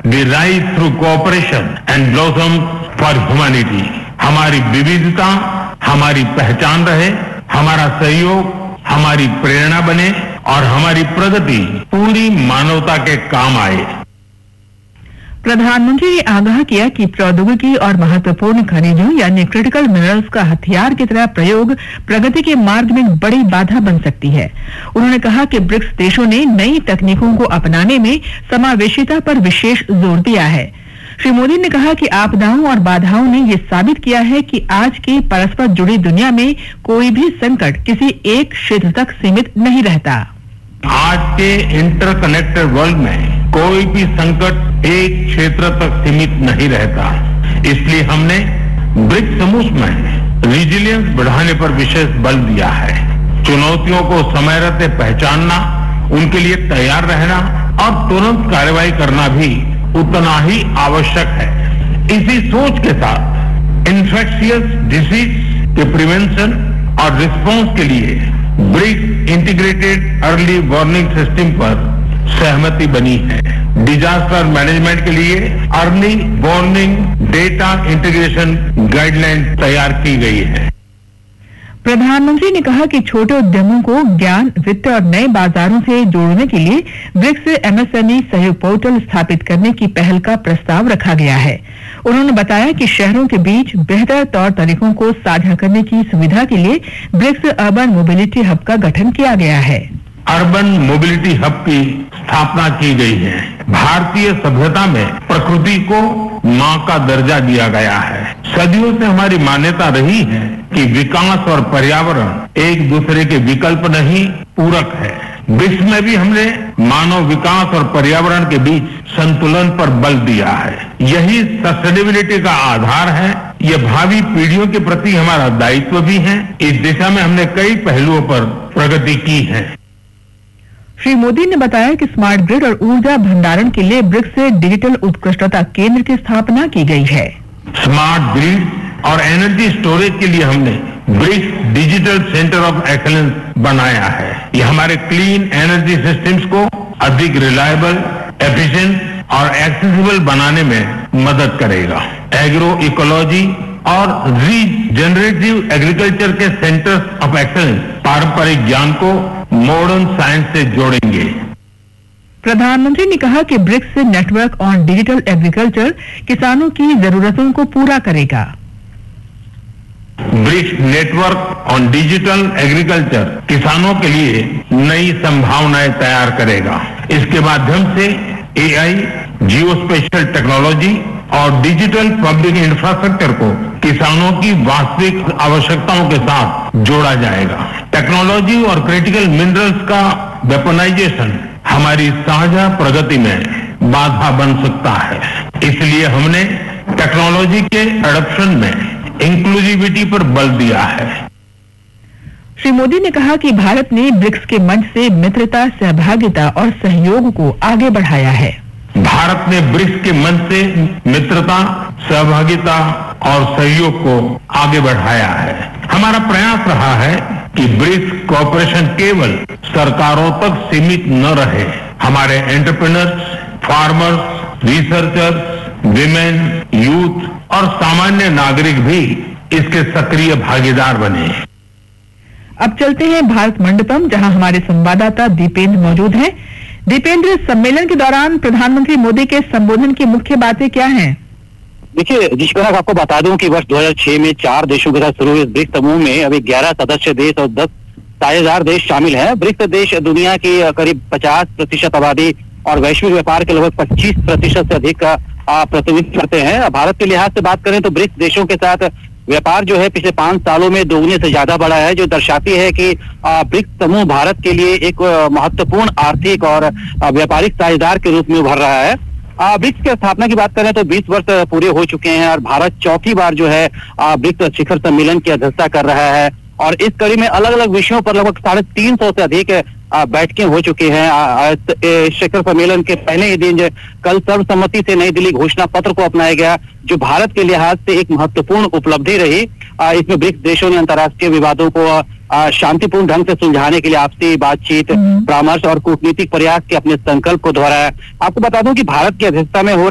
We rise through cooperation and blossom for humanity. हमारी विविधता हमारी पहचान रहे, हमारा सहयोग हमारी प्रेरणा बने और हमारी प्रगति पूरी मानवता के काम आए। प्रधानमंत्री ने आगाह किया कि प्रौद्योगिकी और महत्वपूर्ण खनिजों यानी क्रिटिकल मिनरल्स का हथियार की तरह प्रयोग प्रगति के मार्ग में बड़ी बाधा बन सकती है। उन्होंने कहा कि ब्रिक्स देशों ने नई तकनीकों को अपनाने में समावेशिता पर विशेष जोर दिया है। श्री मोदी ने कहा कि आपदाओं और बाधाओं ने ये साबित किया है कि आज की परस्पर जुड़ी दुनिया में कोई भी संकट किसी एक क्षेत्र तक सीमित नहीं रहता। आज के इंटरकनेक्टेड वर्ल्ड में कोई भी संकट एक क्षेत्र तक सीमित नहीं रहता। इसलिए हमने ब्रिक्स समूह में रेजिलियंस बढ़ाने पर विशेष बल दिया है। चुनौतियों को समय रहते पहचानना, उनके लिए तैयार रहना और तुरंत कार्रवाई करना भी उतना ही आवश्यक है। इसी सोच के साथ इन्फेक्शियस डिसीज के प्रिवेंशन और रिस्पांस के लिए BRICS integrated early warning system पर सहमति बनी है। डिजास्टर मैनेजमेंट के लिए early warning data integration guideline तैयार की गई है। प्रधानमंत्री ने कहा कि छोटे उद्यमों को ज्ञान, वित्त और नए बाजारों से जोड़ने के लिए ब्रिक्स एमएसएमई सहयोग पोर्टल स्थापित करने की पहल का प्रस्ताव रखा गया है। उन्होंने बताया कि शहरों के बीच बेहतर तौर तरीकों को साझा करने की सुविधा के लिए ब्रिक्स अर्बन मोबिलिटी हब का गठन किया गया है। अर्बन मोबिलिटी हब की स्थापना की गई है। भारतीय सभ्यता में प्रकृति को मां का दर्जा दिया गया है। सदियों से हमारी मान्यता रही है कि विकास और पर्यावरण एक दूसरे के विकल्प नहीं, पूरक है। विश्व में भी हमने मानव विकास और पर्यावरण के बीच संतुलन पर बल दिया है। यही सस्टेनेबिलिटी का आधार है। ये भावी पीढ़ियों के प्रति हमारा दायित्व भी है। इस दिशा में हमने कई पहलुओं पर प्रगति की है। श्री मोदी ने बताया कि स्मार्ट ग्रिड और ऊर्जा भंडारण के लिए ब्रिक्स से डिजिटल उत्कृष्टता केंद्र की स्थापना की गई है। स्मार्ट ग्रिड और एनर्जी स्टोरेज के लिए हमने BRICS digital centre of excellence बनाया है। ये हमारे क्लीन एनर्जी सिस्टम्स को अधिक रिलायबल, एफिशिएंट और एक्सेसिबल बनाने में मदद करेगा। एग्रो इकोलॉजी और रीजनरेटिव एग्रीकल्चर के सेंटर्स ऑफ एक्सीलेंस पारंपरिक ज्ञान को मॉडर्न साइंस से जोड़ेंगे। प्रधानमंत्री ने कहा कि BRICS network on digital agriculture किसानों की जरूरतों को पूरा करेगा। BRICS network on digital agriculture किसानों के लिए नई संभावनाएं तैयार करेगा। इसके माध्यम से एआई, जियोस्पेशियल टेक्नोलॉजी और डिजिटल पब्लिक इंफ्रास्ट्रक्चर को किसानों की वास्तविक आवश्यकताओं के साथ जोड़ा जाएगा। टेक्नोलॉजी और क्रिटिकल मिनरल्स का वेपनाइजेशन हमारी साझा प्रगति में बाधा बन सकता है। इसलिए हमने टेक्नोलॉजी के एडॉप्शन में इंक्लूसिविटी पर बल दिया है। श्री मोदी ने कहा कि भारत ने ब्रिक्स के मंच से मित्रता, सहभागिता और सहयोग को आगे बढ़ाया है। भारत ने ब्रिक्स के मंच से मित्रता, सहभागिता और सहयोग को आगे बढ़ाया है। हमारा प्रयास रहा है कि ब्रिक्स कोऑपरेशन केवल सरकारों तक सीमित न रहे। हमारे entrepreneurs, farmers, researchers, women, youth और सामान्य नागरिक भी इसके सक्रिय भागीदार बने। अब चलते हैं भारत मंडपम, जहां हमारे संवाददाता दीपेंद्र मौजूद हैं। दीपेंद्र, सम्मेलन के दौरान प्रधानमंत्री मोदी के संबोधन की मुख्य बातें क्या हैं? देखिए जिसका आपको बता दूं कि वर्ष 2006 में 4 देशों के साथ शुरू हुए ब्रिक्स समूह में अभी 11 सदस्य देश और 10 साझेदार देश शामिल हैं। ब्रिक्स देश दुनिया की करीब 50% आबादी और वैश्विक व्यापार के लगभग 25% से अधिक का प्रतिनिधित्व करते हैं। भारत के लिहाज से बात करें तो ब्रिक्स देशों के साथ व्यापार जो है पिछले 5 सालों में दोगुने से ज्यादा बढ़ा है, जो दर्शाती है कि ब्रिक्स समूह भारत के लिए एक महत्वपूर्ण आर्थिक और व्यापारिक साझेदार के रूप में उभर रहा है। ब्रिक्स की स्थापना की बात करें तो 20 वर्ष पूरे हो चुके हैं और भारत चौथी बार जो है ब्रिक्स शिखर सम्मेलन की अध्यक्षता कर रहा है और इस कड़ी में अलग अलग विषयों पर लगभग 350 से अधिक बैठकें हो चुकी हैं। शिखर सम्मेलन के पहले ही दिन कल सर्वसम्मति से नई दिल्ली घोषणा पत्र को अपनाया गया, जो भारत के लिहाज से एक महत्वपूर्ण उपलब्धि रही। इसमें ब्रिक्स देशों ने अंतर्राष्ट्रीय विवादों को शांतिपूर्ण ढंग से सुलझाने के लिए आपसी बातचीत, परामर्श और कूटनीतिक प्रयास के अपने संकल्प को दोहराया। आपको बता दूं कि भारत की अध्यक्षता में हो